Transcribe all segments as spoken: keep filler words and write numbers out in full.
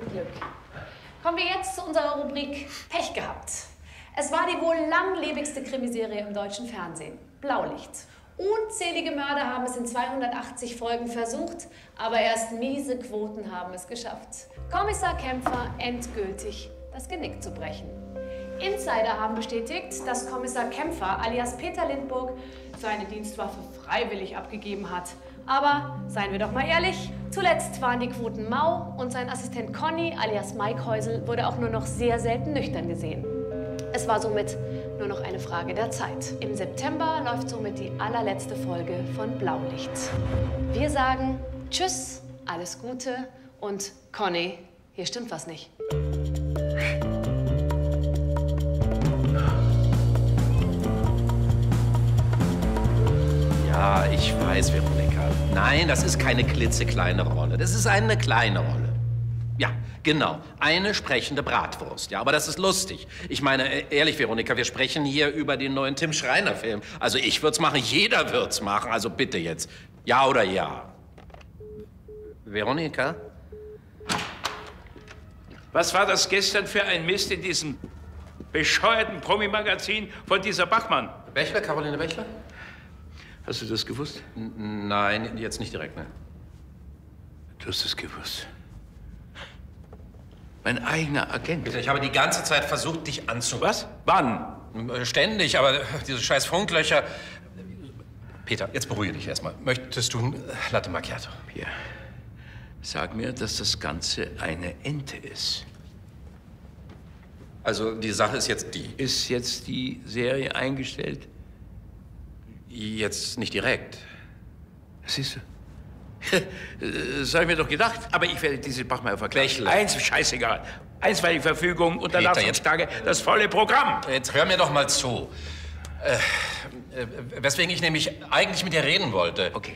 Glück. Kommen wir jetzt zu unserer Rubrik Pech gehabt. Es war die wohl langlebigste Krimiserie im deutschen Fernsehen. Blaulicht. Unzählige Mörder haben es in zweihundertachtzig Folgen versucht, aber erst miese Quoten haben es geschafft, Kommissar Kämpfer endgültig das Genick zu brechen. Insider haben bestätigt, dass Kommissar Kämpfer alias Peter Lindburg seine Dienstwaffe freiwillig abgegeben hat. Aber seien wir doch mal ehrlich, zuletzt waren die Quoten mau und sein Assistent Conny alias Mike Häusl wurde auch nur noch sehr selten nüchtern gesehen. Es war somit nur noch eine Frage der Zeit. Im September läuft somit die allerletzte Folge von Blaulicht. Wir sagen Tschüss, alles Gute und Conny, hier stimmt was nicht. Ja, ich weiß, Veronika. Nein, das ist keine klitzekleine Rolle. Das ist eine kleine Rolle. Ja, genau. Eine sprechende Bratwurst. Ja, aber das ist lustig. Ich meine, ehrlich, Veronika, wir sprechen hier über den neuen Tim Schreiner-Film. Also ich würd's machen, jeder würd's machen. Also bitte jetzt. Ja oder ja? Veronika? Was war das gestern für ein Mist in diesem bescheuerten Promi-Magazin von dieser Bachmann? Bächler, Caroline Bächler? Hast du das gewusst? N nein, jetzt nicht direkt, ne? Du hast es gewusst. Mein eigener Agent. Bitte, ich habe die ganze Zeit versucht, dich anzu... Was? Wann? Ständig, aber diese scheiß Funklöcher... Peter, jetzt beruhige dich erstmal. Möchtest du ein Latte Macchiato? Pierre, sag mir, dass das Ganze eine Ente ist. Also, die Sache ist jetzt die. Ist jetzt die Serie eingestellt? Jetzt nicht direkt. Siehst du? Das habe ich mir doch gedacht. Aber ich werde diese Bachmeier verklagen. Bächler. Eins, scheißegal. Einstweilige Verfügung und danach fünf Tage das volle Programm. Jetzt hör mir doch mal zu. Äh, äh, weswegen ich nämlich eigentlich mit dir reden wollte. Okay.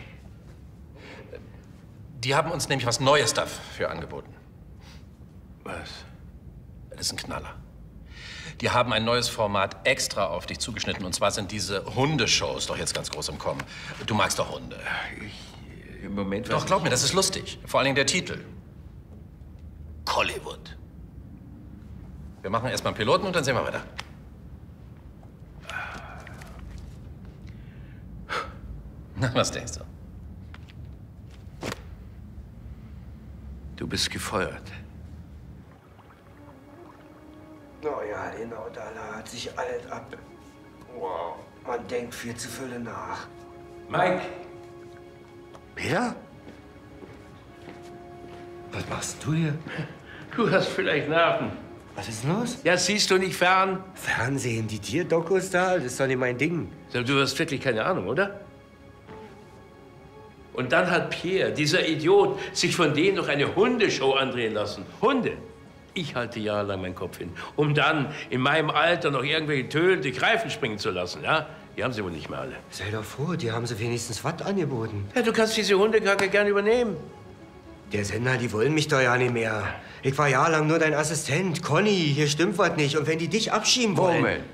Die haben uns nämlich was Neues dafür angeboten. Was? Das ist ein Knaller. Die haben ein neues Format extra auf dich zugeschnitten. Und zwar sind diese Hundeshows doch jetzt ganz groß im Kommen. Du magst doch Hunde. Ich, Im Moment weiß Doch, glaub mir, das ist lustig. Vor allen Dingen der Titel. Hollywood. Wir machen erst mal einen Piloten und dann sehen wir weiter. Na, was denkst du? Du bist gefeuert. Naja, genau, da lad sich alles ab. Wow, man denkt viel zu viel nach. Mike! Peter? Was machst du hier? Du hast vielleicht Nerven. Was ist denn los? Ja, siehst du nicht fern? Fernsehen, die Tierdokus da? Das ist doch nicht mein Ding. Du hast wirklich keine Ahnung, oder? Und dann hat Pierre, dieser Idiot, sich von denen noch eine Hundeshow andrehen lassen. Hunde! Ich halte jahrelang meinen Kopf hin, um dann in meinem Alter noch irgendwelche Töne durch Reifen springen zu lassen, ja? Die haben sie wohl nicht mehr alle. Sei doch froh, die haben sie wenigstens was angeboten. Ja, du kannst diese Hundekacke gern übernehmen. Der Sender, die wollen mich doch ja nicht mehr. Ich war jahrelang nur dein Assistent. Conny, hier stimmt was nicht. Und wenn die dich abschieben wollen... Moment.